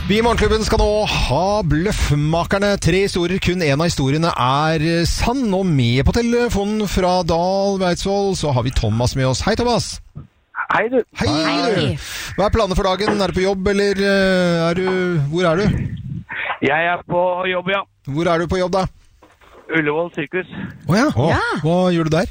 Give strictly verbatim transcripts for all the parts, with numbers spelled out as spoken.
Vi i Morgenklubben skal nå ha Bløffmakerne. Tre historier, kun en av historiene er sann. Og med på telefonen fra Dal Eidsvoll så har vi Thomas med oss. Hei, Thomas. Hei, du. Hei. Hei. Hva er planene for dagen? Er du på jobb, eller er du... Hvor er du? Jeg er på jobb, ja. Hvor er du på jobb, da? Ullevål sykehus. Åja, oh. ja. Hva gjør du der?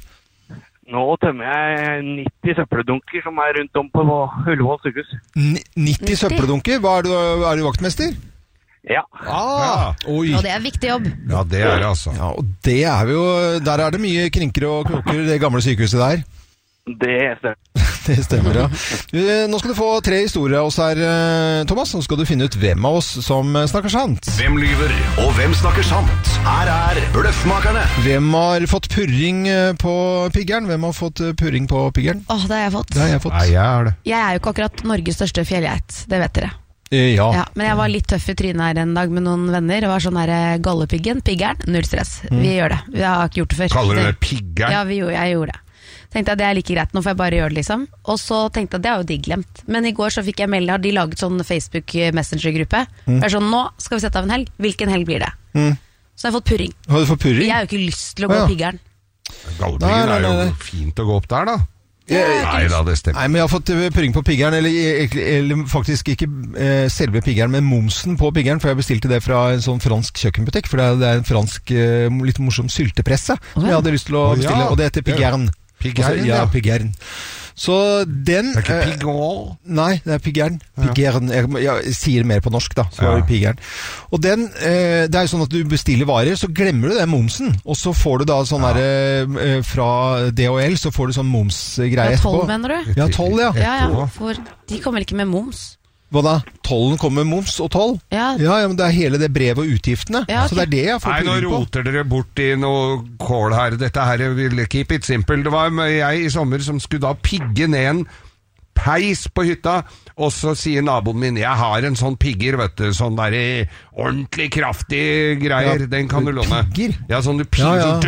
Nå tømmer jeg nitti søppeldunker som er rundt om på Ullevål sykehus. nitti søppeldunker? Hva er du, er du vaktmester? Ja. Ah, oi. Og det er viktig jobb. Ja, det er det altså. Ja, og det er jo, der er det mye krinker og knoker, det gamle sykehuset der. Det stemmer. Det stemmer, ja. Nå skal du få tre historier av oss her, Thomas. Nå skal du finne ut hvem av oss som snakker sant. Hvem lyver, og hvem snakker sant? Her er Bløffmakerne. Hvem har fått purring på piggeren? Hvem har fått purring på piggeren? Åh, det har jeg fått. Det har jeg fått. Nei, jeg er det. Jeg er jo ikke akkurat Norges største fjellgeit, det vet dere. Ja. Ja. Men jeg var litt tøff i trynet her en dag med noen venner. Det var sånn her gallepiggen, piggeren, null stress. Mm. Vi gjør det. Vi har ikke gjort det før. Kaller du det piggeren? Ja, vi gjorde, jeg gjorde det. Tenkte at det er like greit, nå får jeg bare gjøre det liksom. Og så tenkte jeg at det er jo de glemt. Men i går så fikk jeg melde, har de laget sånn Facebook Messenger-gruppe. Mm. Det er sånn, nå skal vi sette av en helg. Hvilken helg blir det? Mm. Så har jeg fått purring. Har du fått purring? Jeg har jo ikke lyst til å gå ah, ja. piggeren. Gallepiggen er jo fint å gå opp der da. Jeg, nei da, det stemmer. Nei, men jeg har fått purring på piggeren, eller, eller faktisk ikke eh, selve piggeren, men momsen på piggeren, for jeg bestilte det fra en sånn fransk kjøkkenbutikk, for det er, det er en fransk, eh, litt morsom syltepresse, som oh, ja. jeg hadde lyst til å bestille, oh, ja. og det heter piggeren. Piggeren, altså, ja, piggeren. Så den... Det er ikke piggeren? Eh, nei, det er piggeren. Piggeren. Jeg, jeg sier mer på norsk da, så ja. er det piggeren. Og den, eh, det er jo sånn at du bestiller varer, så glemmer du den momsen, og så får du da sånn ja. der, eh, fra D H L, så får du sånn momsgreie etterpå. Ja, tolv mener du? Ja, tolv, ja. Ja, ja, for de kommer ikke med moms. Hva da? Tollen kommer med moms og toll? Ja. ja, ja, men det er hele det brevet og utgiftene. Ja, okay. Så det er det jeg får purring på. Nei, nå roter dere bort i noe kål her. Dette her vil keep it simple. Det var jeg i sommer som skulle da pigge ned en peis på hytta, og så sier naboen min, jeg har en sånn pigger, vet du, sånn der ordentlig kraftig greier, ja, den kan du låne. Pigger? Ja, sånn du pigger. Ja,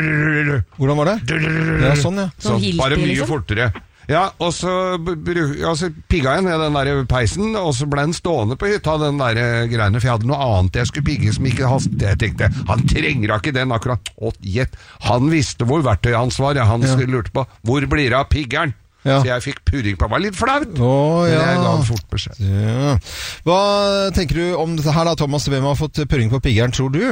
ja. Hvordan var det? Ja, sånn, ja. Sånn, bare mye fortere. Ja, og så, ja, så pigga jeg ned den der peisen, og så ble den stående på hytta, den der greiene, for jeg hadde noe annet jeg skulle pigge som ikke hastet. Jeg tenkte, han trenger ikke den akkurat. Å, gjett. Han visste hvor verktøyet hans var, han ja. lurte på, hvor blir det av piggeren? Ja. Så jeg fikk purring på, det var litt flaut, oh, ja. men jeg ga fort beskjed. Ja. Hva tenker du om dette her da, Thomas? Hvem har fått purring på piggeren, tror du?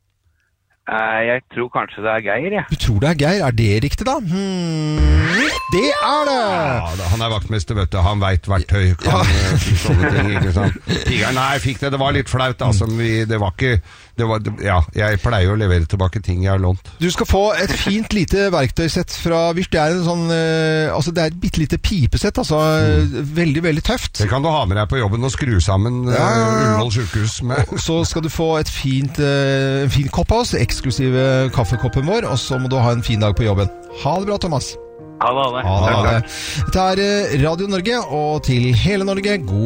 Jeg tror kanskje det er Geir, ja. Du tror det er Geir? Er det riktig da? Hmm. Det er det! Ja, han er vaktmester, vet du. Han vet verktøy. Kan, ja. sånne ting, ikke sant? Tigeren, nei, jeg fikk det. Det var litt flaut, altså. Vi, det var ikke... Det var, ja, jeg pleier å levere tilbake ting jeg har lånt. Du skal få et fint lite verktøysett fra Wirth. Det er en sånn... Uh, altså, det er et bittelite pipesett, altså. Mm. Veldig, veldig tøft. Det kan du ha med deg på jobben og skru sammen uh, ja. Ullevål sykehus med. Så skal du få et fint, uh, en fin kopp av oss, eksklusive kaffekoppen vår, og så må du ha en fin dag på jobben. Ha det bra, Thomas. Ha det. Ha det. Dette er Radio Norge, og til hele Norge, god